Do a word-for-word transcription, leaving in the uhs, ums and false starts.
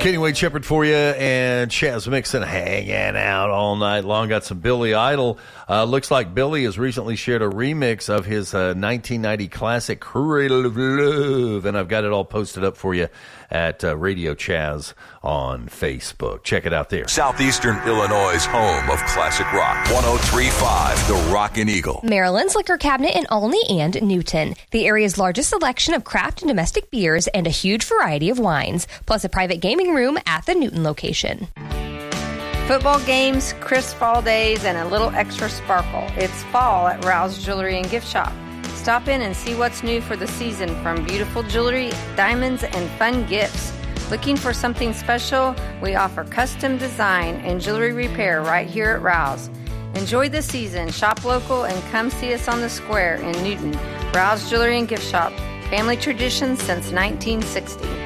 Kenny Wayne Shepherd for you, and Chaz Mixon hanging out all night long. Got some Billy Idol. Uh, looks like Billy has recently shared a remix of his uh, nineteen ninety classic Cradle of Love, and I've got it all posted up for you at uh, Radio Chaz on Facebook. Check it out there. Southeastern Illinois' home of classic rock. one oh three point five, The Rockin' Eagle. Maryland's Liquor Cabinet in Olney and Newton. The area's largest selection of craft and domestic beers and a huge variety of wines, plus a private gaming room at the Newton location. Football games, crisp fall days, and a little extra sparkle. It's fall at Rouse Jewelry and Gift Shop. Stop in and see what's new for the season, from beautiful jewelry, diamonds, and fun gifts. Looking for something special? We offer custom design and jewelry repair right here at Rouse. Enjoy the season, shop local, and come see us on the square in Newton. Rouse Jewelry and Gift Shop. Family tradition since nineteen sixty.